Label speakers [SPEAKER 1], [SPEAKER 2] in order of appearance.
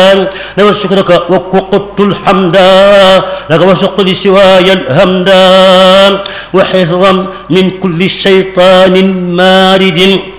[SPEAKER 1] لك شكرك وقدت الحمد لك وسقت لسواي الهمد وحفظا من كل شيطان مارد